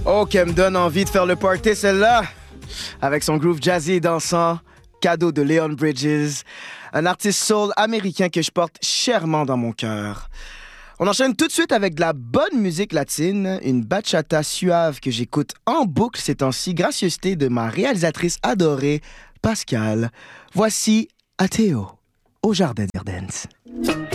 Oh, qu'elle me donne envie de faire le party, celle-là! Avec son groove jazzy et dansant, cadeau de Leon Bridges, un artiste soul américain que je porte chèrement dans mon cœur. On enchaîne tout de suite avec de la bonne musique latine, une bachata suave que j'écoute en boucle ces temps-ci, gracieuseté de ma réalisatrice adorée, Pascal. Voici Ateo, au Jardin d'Ardens.